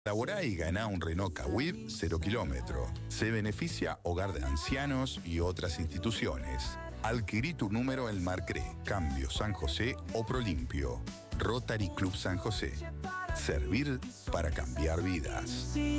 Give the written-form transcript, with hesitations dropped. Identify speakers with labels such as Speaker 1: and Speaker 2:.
Speaker 1: Laborá y ganá un Renault Kwid 0 kilómetro. Se beneficia Hogar de Ancianos y otras instituciones. Adquirí tu número en Marcré, Cambio San José o Prolimpio. Rotary Club San José. Servir para cambiar vidas.